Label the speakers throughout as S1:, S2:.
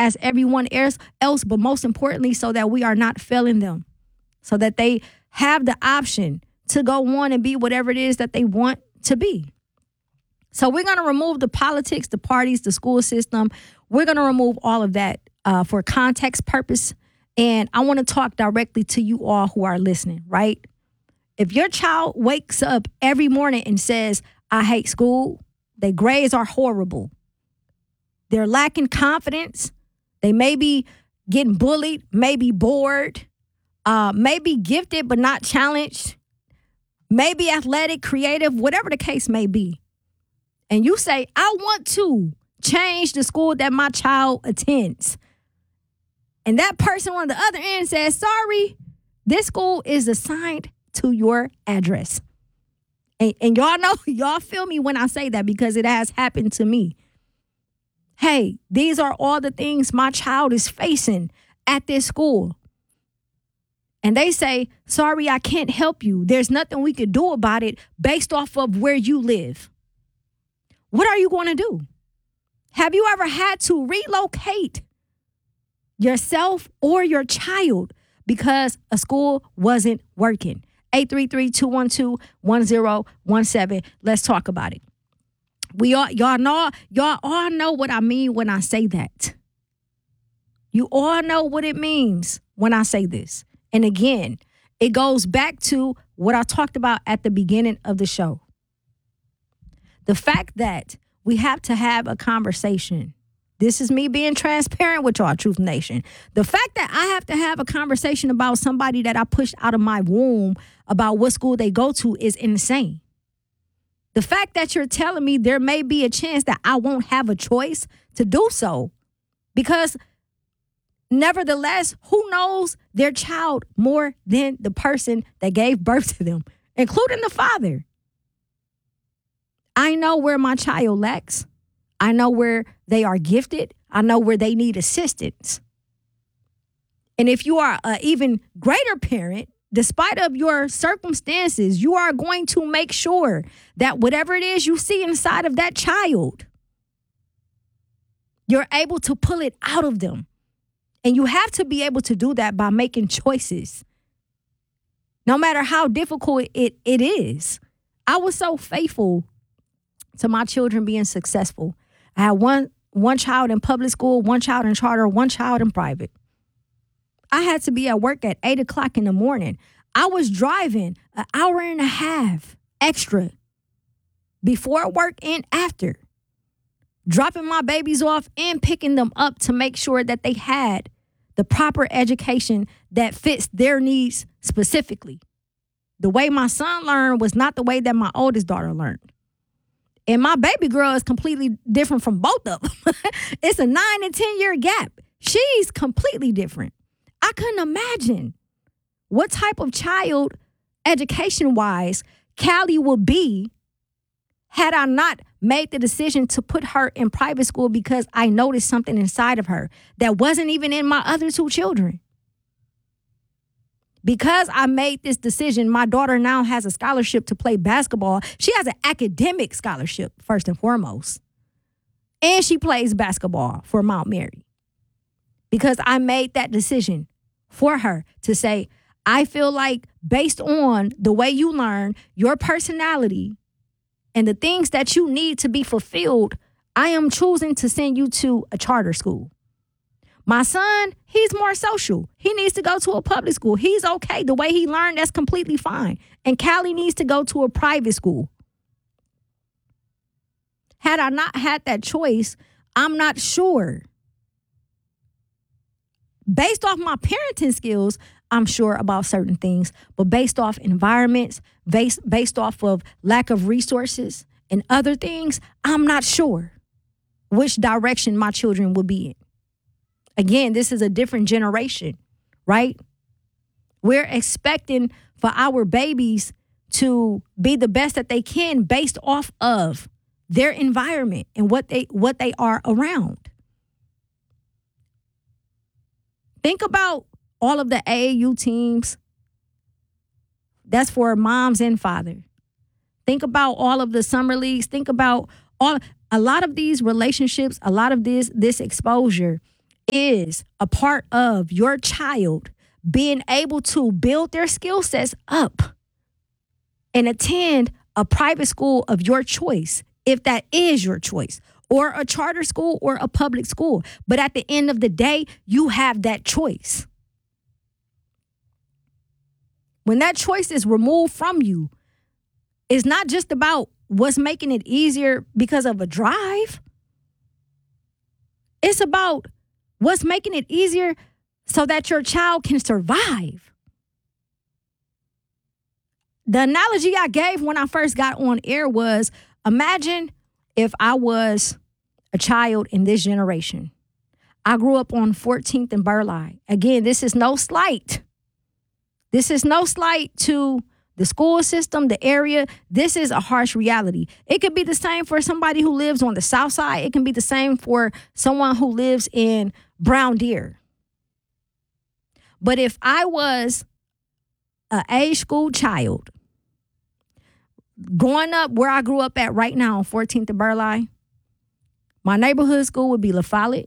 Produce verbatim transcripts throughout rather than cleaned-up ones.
S1: as everyone else, else, but most importantly, so that we are not failing them, so that they have the option to go on and be whatever it is that they want to be. So we're going to remove the politics, the parties, the school system. We're going to remove all of that uh, for context purpose. And I want to talk directly to you all who are listening, right? If your child wakes up every morning and says, I hate school, their grades are horrible, they're lacking confidence, they may be getting bullied, maybe bored, uh, maybe gifted but not challenged, maybe athletic, creative, whatever the case may be. And you say, I want to change the school that my child attends. And that person on the other end says, sorry, this school is assigned to your address. And, and y'all know, y'all feel me when I say that because it has happened to me. Hey, these are all the things my child is facing at this school. And they say, sorry, I can't help you. There's nothing we could do about it based off of where you live. What are you going to do? Have you ever had to relocate yourself or your child because a school wasn't working? eight three three, two one two, one zero one seven. Let's talk about it. We all, y'all know, y'all all know what I mean when I say that. You all know what it means when I say this. And again, it goes back to what I talked about at the beginning of the show. The fact that we have to have a conversation. This is me being transparent with y'all, Truth Nation. The fact that I have to have a conversation about somebody that I pushed out of my womb about what school they go to is insane. The fact that you're telling me there may be a chance that I won't have a choice to do so, because nevertheless, who knows their child more than the person that gave birth to them, including the father? I know where my child lacks. I know where they are gifted. I know where they need assistance. And if you are an even greater parent, despite of your circumstances, you are going to make sure that whatever it is you see inside of that child, you're able to pull it out of them. And you have to be able to do that by making choices, no matter how difficult it, it is. I was so faithful to my children being successful. I had one one child in public school, one child in charter, one child in private. I had to be at work at eight o'clock in the morning. I was driving an hour and a half extra before work and after, dropping my babies off and picking them up to make sure that they had the proper education that fits their needs specifically. The way my son learned was not the way that my oldest daughter learned. And my baby girl is completely different from both of them. It's a nine and ten year gap. She's completely different. I couldn't imagine what type of child, education-wise, Callie would be had I not made the decision to put her in private school because I noticed something inside of her that wasn't even in my other two children. Because I made this decision, my daughter now has a scholarship to play basketball. She has an academic scholarship, first and foremost. And she plays basketball for Mount Mary. Because I made that decision for her to say, I feel like based on the way you learn, your personality, and the things that you need to be fulfilled, I am choosing to send you to a charter school. My son, he's more social. He needs to go to a public school. He's okay. The way he learned, that's completely fine. And Callie needs to go to a private school. Had I not had that choice, I'm not sure. Based off my parenting skills, I'm sure about certain things. But based off environments, based, based off of lack of resources and other things, I'm not sure which direction my children will be in. Again, this is a different generation, right? We're expecting for our babies to be the best that they can based off of their environment and what they what they are around. Think about all of the A A U teams. That's for moms and father. Think about all of the summer leagues. Think about all a lot of these relationships, a lot of this this exposure is a part of your child being able to build their skill sets up and attend a private school of your choice, if that is your choice, or a charter school or a public school. But at the end of the day, you have that choice. When that choice is removed from you, it's not just about what's making it easier because of a drive. It's about what's making it easier so that your child can survive. The analogy I gave when I first got on air was, imagine if I was a child in this generation. I grew up on fourteenth and Burleigh. Again, this is no slight. This is no slight to the school system, the area. This is a harsh reality. It could be the same for somebody who lives on the south side. It can be the same for someone who lives in Brown Deer. But if I was an age school child, growing up where I grew up at right now on fourteenth and Burleigh, my neighborhood school would be La Follette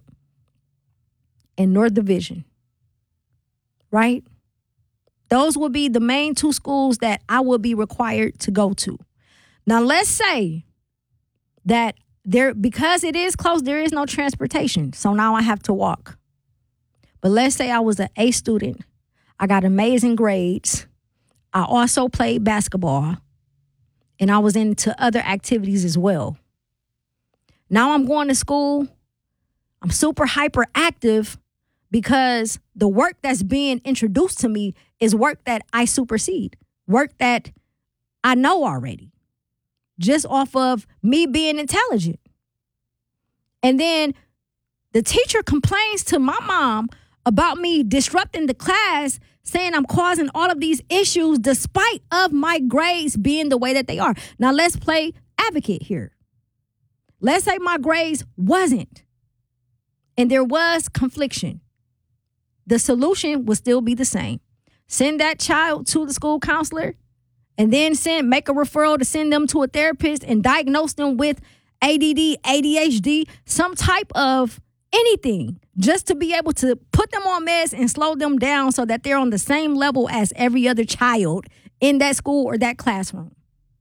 S1: and North Division, right? Those would be the main two schools that I would be required to go to. Now, let's say that there, because it is close, there is no transportation. So now I have to walk. But let's say I was an A student. I got amazing grades. I also played basketball. And I was into other activities as well. Now I'm going to school. I'm super hyperactive because the work that's being introduced to me is work that I supersede, work that I know already, just off of me being intelligent. And then the teacher complains to my mom about me disrupting the class, saying I'm causing all of these issues despite of my grades being the way that they are. Now let's play advocate here. Let's say my grades wasn't, and there was confliction. The solution would still be the same. Send that child to the school counselor, and then send make a referral to send them to a therapist and diagnose them with A D D, A D H D, some type of anything, just to be able to put them on meds and slow them down so that they're on the same level as every other child in that school or that classroom.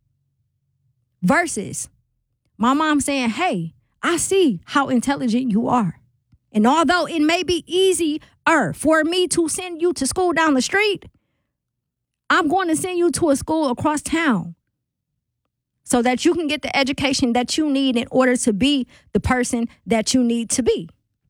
S1: Versus my mom saying, hey, I see how intelligent you are. And although it may be easier for me to send you to school down the street, I'm going to send you to a school across town so that you can get the education that you need in order to be the person that you need to be.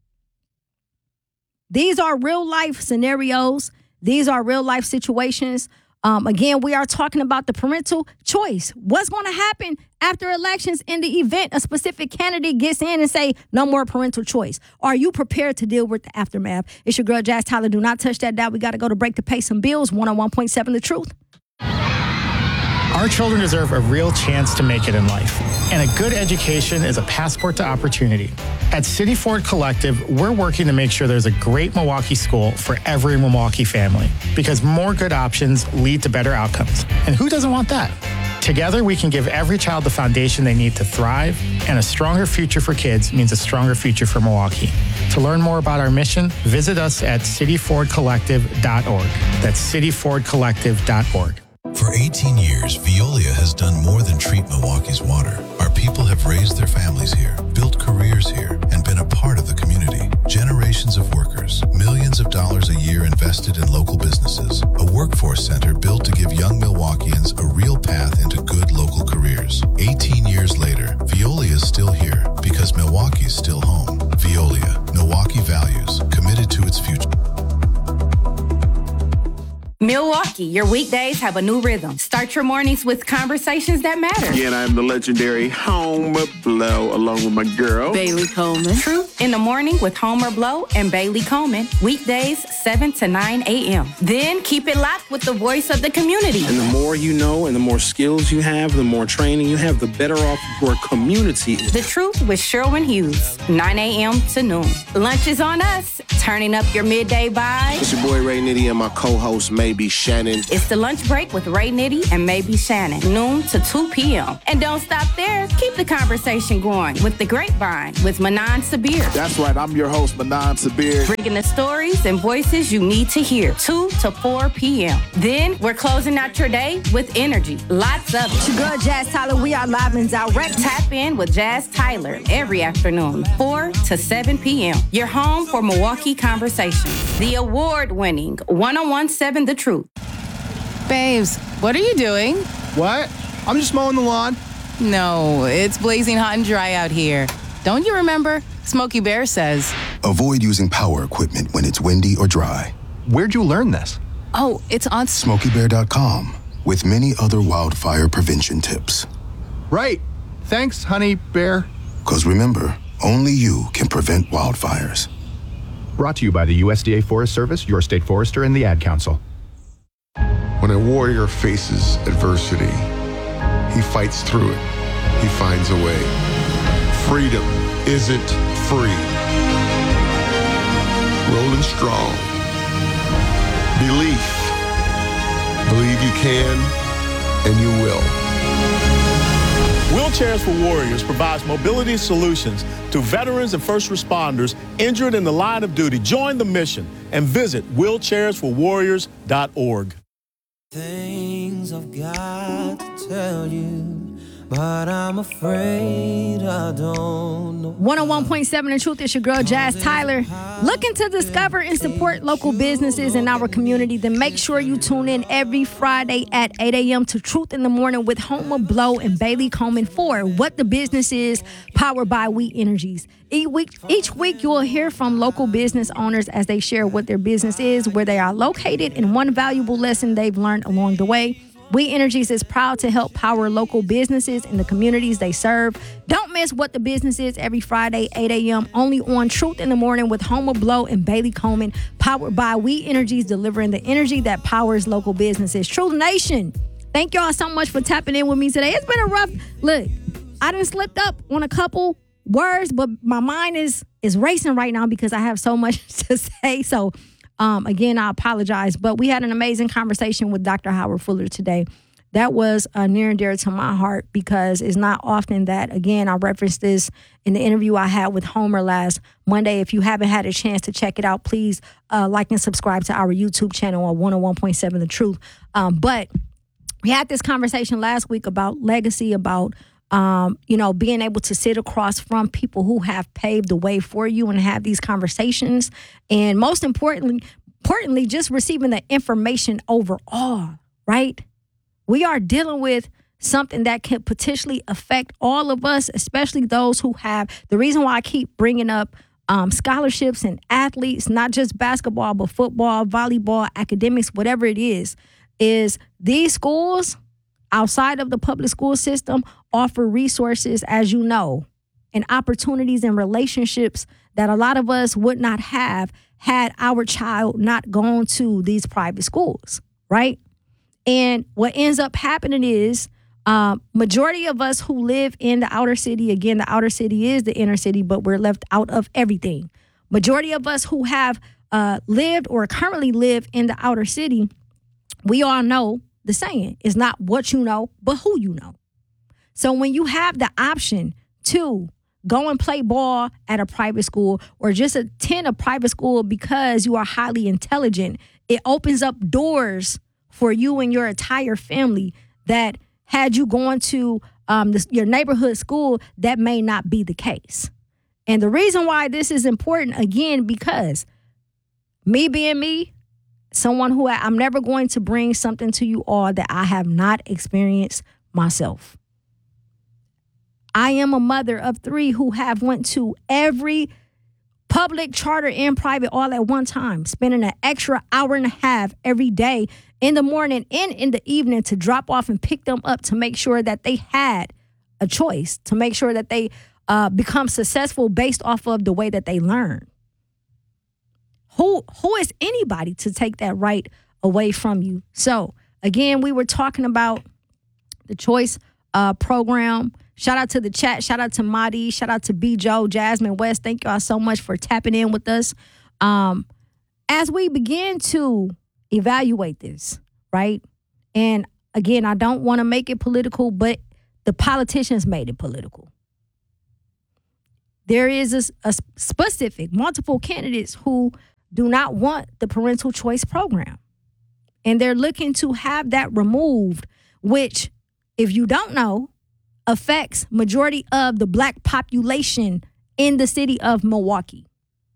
S1: These are real life scenarios. These are real life situations. Um, again, we are talking about the parental choice. What's going to happen after elections in the event a specific candidate gets in and say, no more parental choice? Are you prepared to deal with the aftermath? It's your girl, Jazz Tyler. Do not touch that dial. We got to go to break to pay some bills. one oh one point seven The Truth.
S2: Our children deserve a real chance to make it in life, and a good education is a passport to opportunity. At City Ford Collective, we're working to make sure there's a great Milwaukee school for every Milwaukee family, because more good options lead to better outcomes. And who doesn't want that? Together, we can give every child the foundation they need to thrive, and a stronger future for kids means a stronger future for Milwaukee. To learn more about our mission, visit us at city ford collective dot org. That's city ford collective dot org.
S3: For eighteen years, Veolia has done more than treat Milwaukee's water. Our people have raised their families here, built careers here, and been a part of the community. Generations of workers, millions of dollars a year invested in local businesses, a workforce center built to give young Milwaukeeans a real path into good local careers. eighteen years later, Veolia is still here because Milwaukee's still home. Veolia, Milwaukee values, committed to its future.
S4: Milwaukee, your weekdays have a new rhythm. Start your mornings with conversations that matter.
S5: Yeah, and I'm the legendary Homer Blow, along with my girl,
S4: Bailey Coleman. Truth in the morning with Homer Blow and Bailey Coleman. Weekdays, seven to nine a.m. Then keep it locked with the voice of the community.
S5: And the more you know and the more skills you have, the more training you have, the better off your community is.
S4: The Truth with Sherwin Hughes, nine a.m. to noon. Lunch is on us. Turning up your midday vibe.
S6: It's your boy Ray Nitty and my co-host Maybe Shannon.
S4: It's the lunch break with Ray Nitty and Maybe Shannon, noon to two p.m. And don't stop there. Keep the conversation going with The Grapevine with Manan Sabir.
S7: That's right. I'm your host, Manan Sabir.
S4: Bringing the stories and voices you need to hear, two to four p.m. Then we're closing out your day with energy. Lots of it.
S1: It's your girl, Jazz Tyler. We are live and direct.
S4: Tap in with Jazz Tyler every afternoon, four to seven p.m. Your home for Milwaukee Conversations. The award-winning one oh one point seven The Truth.
S8: Babes, what are you doing?
S7: What? I'm just mowing the lawn.
S8: No, it's blazing hot and dry out here. Don't you remember? Smokey Bear says.
S9: Avoid using power equipment when it's windy or dry.
S10: Where'd you learn this?
S8: Oh, it's on
S9: Smokey Bear dot com with many other wildfire prevention tips.
S10: Right. Thanks, honey bear.
S9: Because remember, only you can prevent wildfires.
S10: Brought to you by the U S D A Forest Service, your state forester, and the Ad Council.
S11: When a warrior faces adversity, he fights through it. He finds a way. Freedom isn't free. Rolling strong. Belief. Believe you can, and you will.
S12: Wheelchairs for Warriors provides mobility solutions to veterans and first responders injured in the line of duty. Join the mission and visit wheelchairs for warriors dot org.
S13: Things I've got to tell you, but I'm afraid I don't know.
S1: one oh one point seven The Truth. Is your girl, Jazz Tyler. Looking to discover and support local businesses in our community? Then make sure you tune in every Friday at eight a.m. to Truth in the Morning with Homer Blow and Bailey Coleman for What the Business Is, powered by We Energies. Each week, each week you will hear from local business owners as they share what their business is, where they are located, and one valuable lesson they've learned along the way. We Energies is proud to help power local businesses in the communities they serve. Don't miss What the Business Is every Friday, eight a.m. only on Truth in the Morning with Homer Blow and Bailey Coleman, powered by We Energies, delivering the energy that powers local businesses. Truth Nation, thank y'all so much for tapping in with me today. It's been a rough look. I done slipped up on a couple words, but my mind is is racing right now because I have so much to say. So Um, again, I apologize, but we had an amazing conversation with Doctor Howard Fuller today. That was uh, near and dear to my heart because it's not often that, again, I referenced this in the interview I had with Homer last Monday. If you haven't had a chance to check it out, please uh, like and subscribe to our YouTube channel on one oh one point seven The Truth. Um, but we had this conversation last week about legacy, about Um, you know, being able to sit across from people who have paved the way for you and have these conversations. And most importantly, importantly, just receiving the information overall, right? We are dealing with something that can potentially affect all of us, especially those who have, the reason why I keep bringing up um, scholarships and athletes, not just basketball, but football, volleyball, academics, whatever it is, is these schools outside of the public school system offer resources, as you know, and opportunities and relationships that a lot of us would not have had our child not gone to these private schools, right? And what ends up happening is uh, majority of us who live in the outer city, again, the outer city is the inner city, but we're left out of everything. Majority of us who have uh, lived or currently live in the outer city, we all know the saying is not what you know, but who you know. So when you have the option to go and play ball at a private school or just attend a private school because you are highly intelligent, it opens up doors for you and your entire family that had you going to um, this, your neighborhood school, that may not be the case. And the reason why this is important, again, because me being me, someone who I, I'm never going to bring something to you all that I have not experienced myself. I am a mother of three who have went to every public, charter, and private all at one time, spending an extra hour and a half every day in the morning and in the evening to drop off and pick them up to make sure that they had a choice, to make sure that they uh, become successful based off of the way that they learn. Who who is anybody to take that right away from you? So, again, we were talking about the Choice uh, program. Shout out to the chat. Shout out to Madi. Shout out to B. Joe, Jasmine West. Thank y'all so much for tapping in with us. Um, as we begin to evaluate this, right? And again, I don't want to make it political, but the politicians made it political. There is a, a specific, multiple candidates who do not want the parental choice program. And they're looking to have that removed, which, if you don't know, affects majority of the black population in the city of Milwaukee.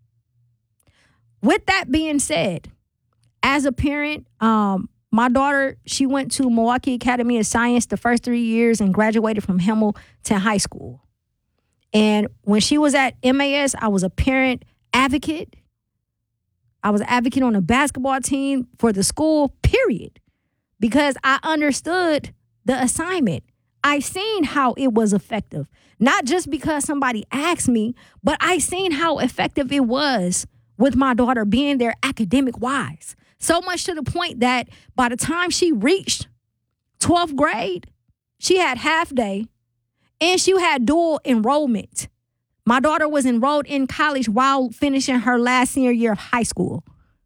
S1: With that being said, as a parent, um, my daughter, she went to Milwaukee Academy of Science the first three years and graduated from Hamilton High School. And when she was at M A S, I was a parent advocate. I was an advocate on a basketball team for the school, period, because I understood the assignment. I seen how it was effective, not just because somebody asked me, but I seen how effective it was with my daughter being there academic wise. So much to the point that by the time she reached twelfth grade, she had half day and she had dual enrollment. My daughter was enrolled in college while finishing her last senior year of high school.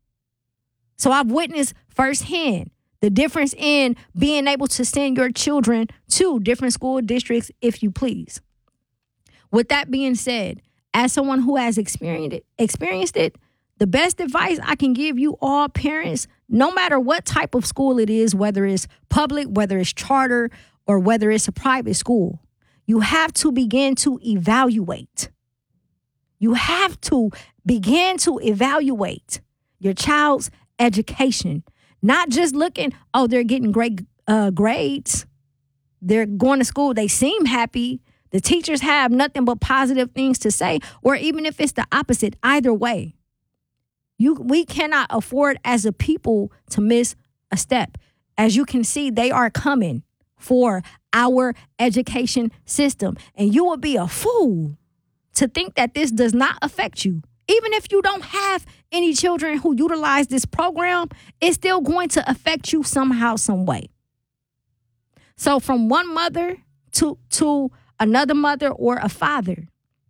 S1: So I've witnessed firsthand the difference in being able to send your children to different school districts, if you please. With that being said, as someone who has experienced it, experienced it, the best advice I can give you all parents, no matter what type of school it is, whether it's public, whether it's charter, or whether it's a private school, you have to begin to evaluate. You have to begin to evaluate your child's education, not just looking, oh, they're getting great uh, grades. They're going to school. They seem happy. The teachers have nothing but positive things to say, or even if it's the opposite, either way. You, we cannot afford as a people to miss a step. As you can see, they are coming for our education system. And you will be a fool to think that this does not affect you. Even if you don't have any children who utilize this program, it's still going to affect you somehow, some way. So from one mother to, to another mother or a father,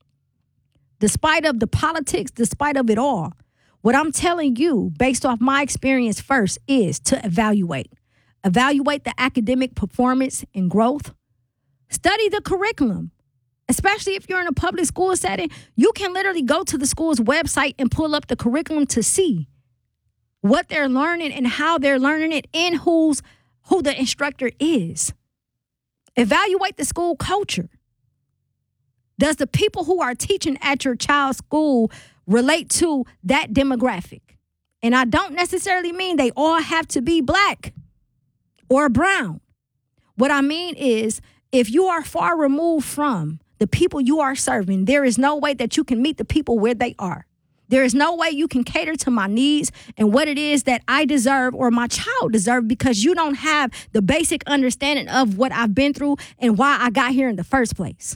S1: despite of the politics, despite of it all, what I'm telling you, based off my experience first, is to evaluate. Evaluate the academic performance and growth. Study the curriculum. Especially if you're in a public school setting, you can literally go to the school's website and pull up the curriculum to see what they're learning and how they're learning it and who's who the instructor is. Evaluate the school culture. Does the people who are teaching at your child's school relate to that demographic? And I don't necessarily mean they all have to be black or brown. What I mean is, if you are far removed from the people you are serving, there is no way that you can meet the people where they are. There is no way you can cater to my needs and what it is that I deserve or my child deserve, because you don't have the basic understanding of what I've been through and why I got here in the first place.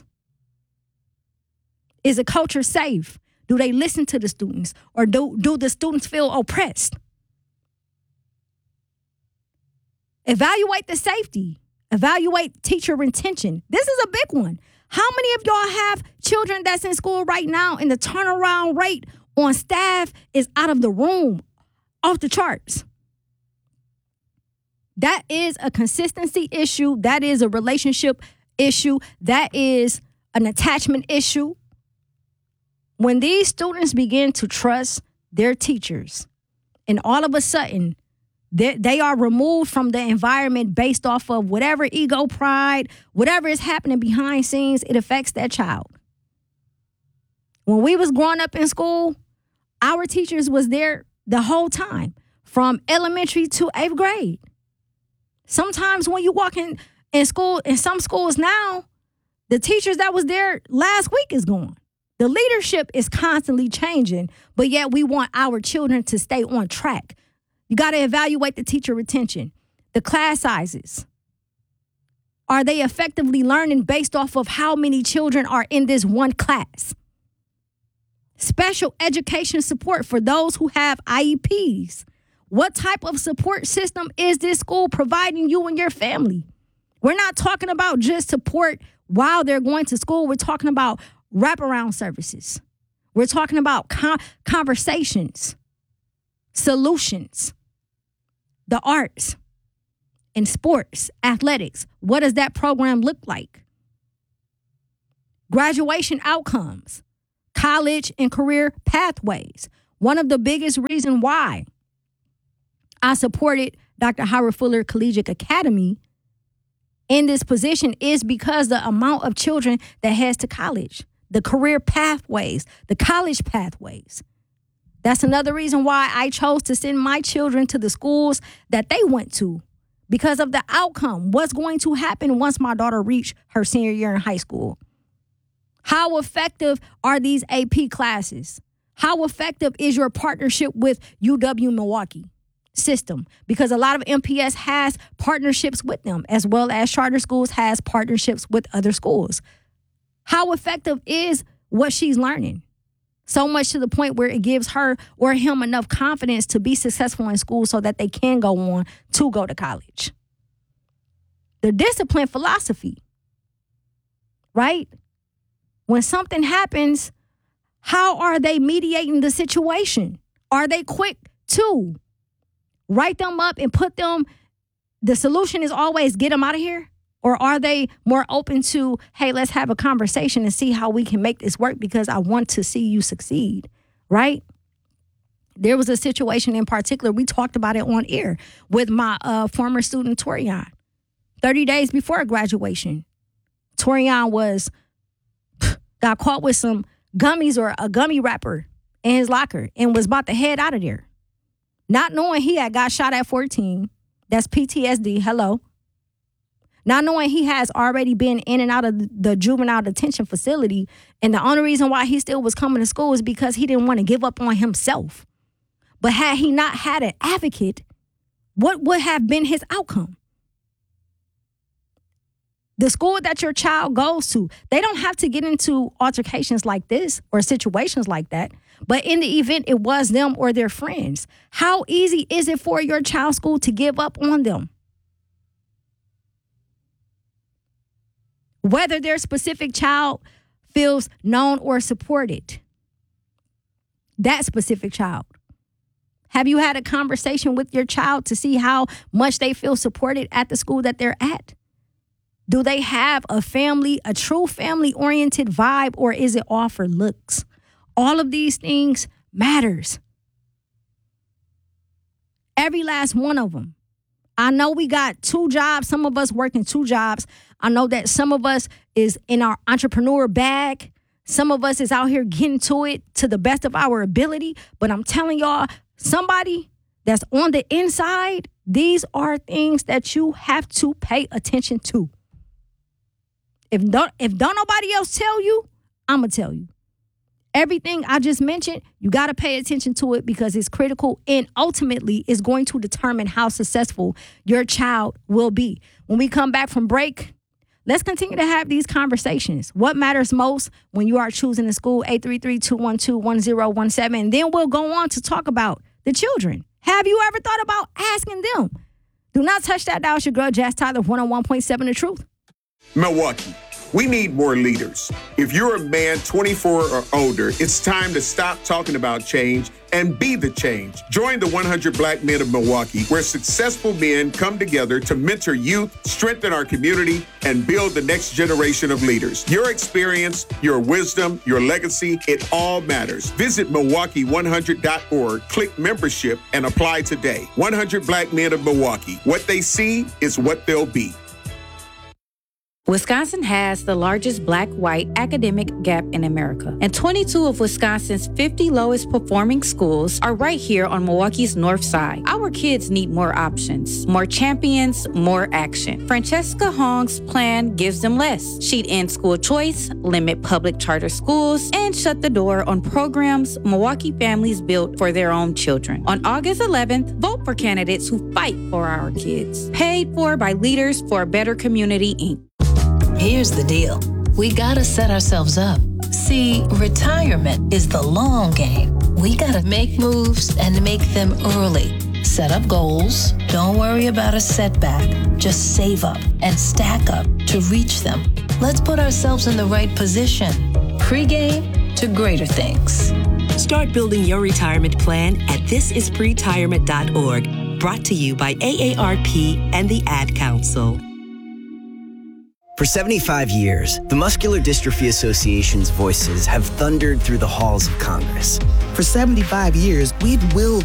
S1: Is a culture safe? Do they listen to the students, or do, do the students feel oppressed? Evaluate the safety. Evaluate teacher retention. This is a big one. How many of y'all have children that's in school right now and the turnaround rate on staff is out of the room, off the charts? That is a consistency issue. That is a relationship issue. That is an attachment issue. When these students begin to trust their teachers, and all of a sudden, they, they are removed from the environment based off of whatever ego, pride, whatever is happening behind scenes, it affects that child. When we was growing up in school, our teachers was there the whole time, from elementary to eighth grade. Sometimes when you walk in, in school, in some schools now, the teachers that was there last week is gone. The leadership is constantly changing, but yet we want our children to stay on track. You got to evaluate the teacher retention, the class sizes. Are they effectively learning based off of how many children are in this one class? Special education support for those who have I E Ps. What type of support system is this school providing you and your family? We're not talking about just support while they're going to school. We're talking about wraparound services. We're talking about con- conversations, solutions, the arts, and sports, athletics. What does that program look like? Graduation outcomes, college and career pathways. One of the biggest reasons why I supported Doctor Howard Fuller Collegiate Academy in this position is because the amount of children that heads to college, the career pathways, the college pathways. That's another reason why I chose to send my children to the schools that they went to, because of the outcome. What's going to happen once my daughter reached her senior year in high school? How effective are these A P classes? How effective is your partnership with U W Milwaukee system? Because a lot of M P S has partnerships with them, as well as charter schools has partnerships with other schools. How effective is what she's learning? So much to the point where it gives her or him enough confidence to be successful in school so that they can go on to go to college. The discipline philosophy, right? When something happens, how are they mediating the situation? Are they quick to write them up and put them, the solution is always get them out of here? Or are they more open to, hey, let's have a conversation and see how we can make this work because I want to see you succeed, right? There was a situation in particular, we talked about it on air with my uh, former student, Torian. thirty days before graduation, Torian was, got caught with some gummies or a gummy wrapper in his locker and was about to head out of there. Not knowing he had got shot at fourteen. That's P T S D, hello. Not knowing he has already been in and out of the juvenile detention facility. And the only reason why he still was coming to school is because he didn't want to give up on himself. But had he not had an advocate, what would have been his outcome? The school that your child goes to, they don't have to get into altercations like this or situations like that. But in the event it was them or their friends, how easy is it for your child's school to give up on them? Whether their specific child feels known or supported, that specific child. Have you had a conversation with your child to see how much they feel supported at the school that they're at? Do they have a family, a true family-oriented vibe, or is it all for looks? All of these things matters. Every last one of them. I know we got two jobs. Some of us working two jobs. I know that some of us is in our entrepreneur bag. Some of us is out here getting to it to the best of our ability. But I'm telling y'all, somebody that's on the inside, these are things that you have to pay attention to. If don't, if don't nobody else tell you, I'm going to tell you. Everything I just mentioned, you got to pay attention to it because it's critical and ultimately is going to determine how successful your child will be. When we come back from break, let's continue to have these conversations. What matters most when you are choosing a school? eight three three, two one two, one zero one seven. And then we'll go on to talk about the children. Have you ever thought about asking them? Do not touch that dial. It's your girl, Jazz Tyler, one oh one point seven The Truth.
S14: Milwaukee, we need more leaders. If you're a man twenty-four or older, it's time to stop talking about change and be the change. Join the one hundred Black Men of Milwaukee, where successful men come together to mentor youth, strengthen our community, and build the next generation of leaders. Your experience, your wisdom, your legacy, it all matters. Visit Milwaukee one hundred dot org, click membership, and apply today. one hundred Black Men of Milwaukee. What they see is what they'll be.
S4: Wisconsin has the largest black-white academic gap in America, and twenty-two of Wisconsin's fifty lowest performing schools are right here on Milwaukee's north side. Our kids need more options, more champions, more action. Francesca Hong's plan gives them less. She'd end school choice, limit public charter schools, and shut the door on programs Milwaukee families built for their own children. On August eleventh, vote for candidates who fight for our kids. Paid for by Leaders for a Better Community, Incorporated.
S15: Here's the deal. We gotta set ourselves up. See, retirement is the long game. We gotta make moves and make them early. Set up goals. Don't worry about a setback. Just save up and stack up to reach them. Let's put ourselves in the right position. Pre-game, to greater things.
S16: Start building your retirement plan at this is pretirement dot org. Brought to you by A A R P and the Ad Council.
S17: For seventy-five years, the Muscular Dystrophy Association's voices have thundered through the halls of Congress.
S18: For seventy-five years, we've willed